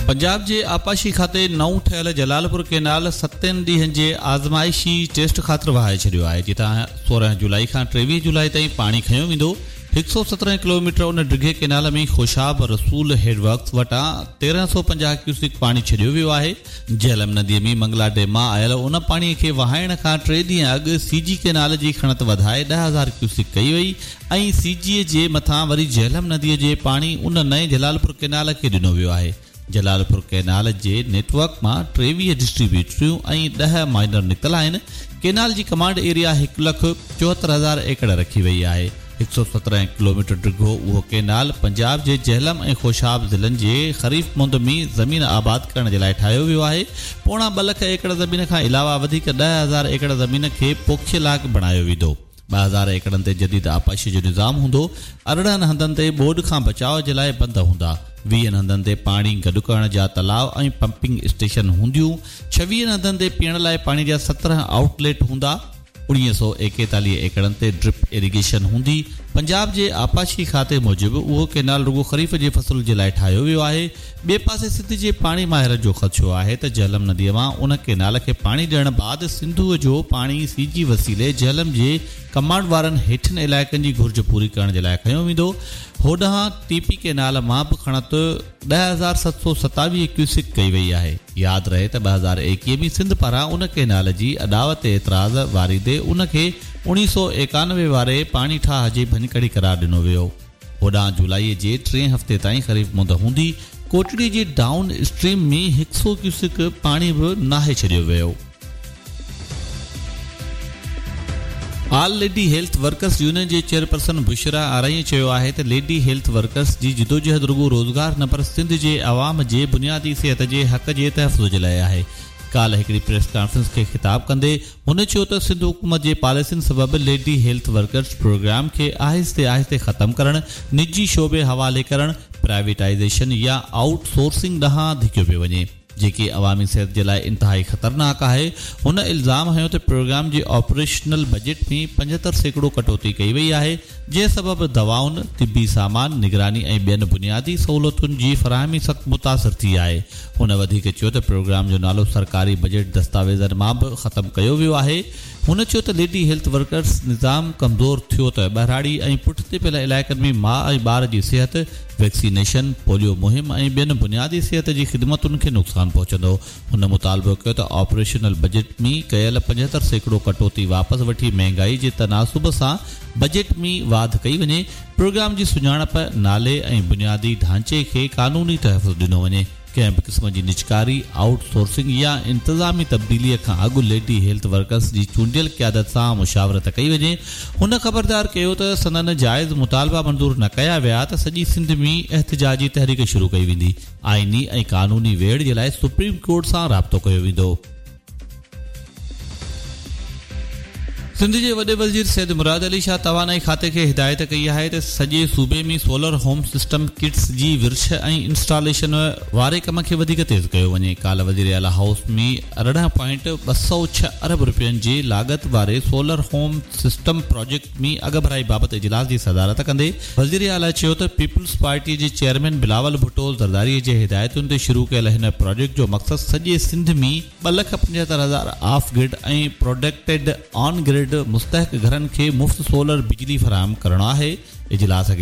पंजाब जे आपाशी खाते नओं ठहियल जलालपुर केनाल 7 ॾींहनि जे आज़माइशी टेस्ट ख़ातिर वहाए छॾियो आहे, जितां 16 जुलाई खां 23 जुलाई ताईं पाणी खंयो वेंदो। 117 किलोमीटर उन डिघे केनाल में खोशाब रसूल हेडवर्क्स वटां 1350 क्यूसिक पाणी छॾियो वियो आहे। झेलम नदीअ में मंगला डैम मां आयल उन पाणीअ खे वहाइण खां 3 ॾींहं अॻु सीजी केनाल जी खणत वधाए 10,000 क्यूसिक कई वई ऐं सीजीअ जे मथां वरी झेलम नदीअ जे पाणी उन नए जलालपुर केनाल खे ॾिनो वियो आहे। जलालपुर केनाल जे नेटवर्क मां 23 डिस्ट्रीब्यूटरियूं ऐं 10 माइनर निकतल आहिनि। केनाल जी कमांड एरिया 1,74,000 एकड़ रखी वई आहे। 117 किलोमीटर डिघो उहो केनाल पंजाब जे झेलम ऐं खोशाब ज़िलनि जे ख़रीफ़ मुंद में ज़मीन आबाद करण जे लाइ ठाहियो वियो आहे। पोणा 2 लख एकड़ ज़मीन खां अलावा वधीक 10,000 एकड़ ज़मीन खे पोखिय लाइक़ु बणायो वेंदो। 2,000 एकड़नि ते जदीद आपाशी जो निज़ाम हूंदो। 18 हंधनि ते ॿोॾि खां बचाव जे लाइ बंद हूंदा। 20 हंधनि ते पाणी गॾु करण जा तलाव ऐं पंपिंग स्टेशन हूंदियूं। 26 हंधनि ते पीअण लाइ पाणी जा 17 आउटलेट हूंदा। 1941 एकड़नि ते ड्रिप इरिगेशन हूंदी। पंजाब जे आपाशी खाते मूजिबि उहो केनाल रुगो ख़रीफ़ जे फसल जे लाइ ठाहियो वियो आहे। ॿिए पासे सिंध जे पाणी माहिर जो ख़दशो आहे त झेलम नदीअ मां उन केनाल खे पाणी ॾियण बाद सिंधूअ जो पाणी सीजी वसीले झेलम जे कमांड वारनि हेठिन इलाइक़नि जी घुर्ज पूरी करण जे लाइ खंयो वेंदो। होॾां टीपी केनाल मां बि खणत 10,727 क्यूसिक कई वई आहे। यादि रहे त 2021 में सिंध पारां उन केनाल जी अदावत एतिराज़ वारीदे उन खे 1991 वारे पाणी ठाह जे भञकड़ी करार ॾिनो वियो। होॾां जुलाई जे 3 हफ़्ते ताईं ख़रीफ़ मुंद हूंदी। कोटड़ी जे डाउन स्ट्रीम में 100 क्यूसिक पाणी बि नाहे छॾियो वियो। All lady health workers union जे चेयरपर्सन बुशरा आरई चयो आहे त लेडी हेल्थ वर्कर्स जी जिदोजहद रुगो रोज़गार न पर सिंध जे अवाम जे बुनियादी सिहत जे हक़ जे तहफ़्फ़ुज़ जे लाइ आहे। काल हिकिड़ी प्रेस कॉन्फ्रेंस खे ख़िताब कंदे हुन चयो त सिंध हुकूमत जे पॉलिसियुनि सबबि लेडी हेल्थ वर्कर्स प्रोग्राम खे आहिस्ते आहिस्ते ख़तमु करणु, निजी शोबे हवाले करणु, प्राइवेटाइज़ेशन या आउटसोर्सिंग ॾांहुं धिकियो पियो वञे, जेकी अवामी सिहत जे लाइ इंतहाई ख़तरनाक आहे। हुन इल्ज़ाम हयो त प्रोग्राम जे ऑपरेशनल बजट में 75% कटौती कई वई आहे, जंहिं सबबि दवाउनि, तिबी सामान, निगरानी ऐं ॿियनि बुनियादी सहूलियतुनि जी फ़राहमी सख़्तु मुतासिर थी आहे। हुन वधीक चयो त प्रोग्राम जो नालो सरकारी बजट दस्तावेज़नि मां बि ख़तमु कयो वियो आहे। हुन चयो त लेडी हेल्थ वर्कर्स निज़ाम कमज़ोर थियो त बहिराड़ी ऐं पुठिते पियल इलाइक़नि में माउ ऐं ॿार जी सिहत, वैक्सीनेशन, पोलियो मुहिम ऐं ॿियनि बुनियादी सिहत जी ख़िदमतुनि खे नुक़सानु पहुचंदो। हुन मुतालबो कयो त ऑपरेशनल बजट में कयल 75% कटौती वापसि वठी महांगाई जे तनासुब सां बजट में वाध कई वञे। प्रोग्राम जी सुञाणप, नाले ऐं बुनियादी ढांचे खे कानूनी तहफ़्फ़ुज़ ॾिनो वञे। कंहिं बि क़िस्म जी निजकारी, आउटसोर्सिंग या इंतज़ामी तब्दीलीअ खां अॻु लेडी हेल्थ वर्कर्स जी चूंडियल क़यादत सां मुशावरत कई वञे। हुन ख़बरदार कयो त संदन जाइज़ मुतालबा मंज़ूर न कया विया त सॼी सिंध में एहतिजाजी तहरीक शुरू कई वेंदी। आइनी ऐं कानूनी वेड़ जे लाइ सुप्रीम कोर्ट सां राब्तो कयो वेंदो। सिंध जे वॾे वज़ीर सैयद मुराद अली शाह तवानाई खाते खे हिदायत कई आहे त सॼे सूबे में सोलर होम सिस्टम किट्स जी विर्छ ऐं इंस्टॉलेशन वारे कम खे वधीक तेज़ कयो वञे। काल्ह वज़ीर आला हाउस में 18.206 अरब रुपयनि जे लाॻत वारे सोलर होम सिस्टम प्रोजेक्ट में अॻ भराई बाबति इजलास जी सदारत कंदे वज़ीर आला चयो त पीपल्स पार्टी जे चेयरमैन बिलावल भुट्टो ज़रदारीअ जे हिदायतुनि ते शुरू कयल हिन प्रोजेक्ट जो मक़सदु सॼे सिंध में 2,75,000 ऑफ ग्रिड ऐं प्रोडक्टेड ऑन ग्रिड मुस्तहक घरनि खे मुफ़्त सोलर बिजली फराहम करणो आहे। इजलास खे